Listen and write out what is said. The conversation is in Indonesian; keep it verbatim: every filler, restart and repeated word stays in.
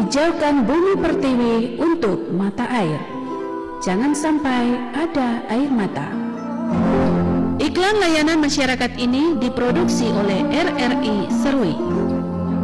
menghijaukan bumi pertiwi untuk mata air. Jangan sampai ada air mata. Iklan layanan masyarakat ini diproduksi oleh R R I Serui.